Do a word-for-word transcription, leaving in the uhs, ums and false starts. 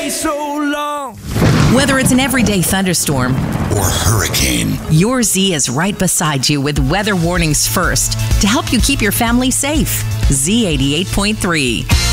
So long. Whether it's an everyday thunderstorm or hurricane, your Z is right beside you with weather warnings first to help you keep your family safe. Z eighty-eight point three.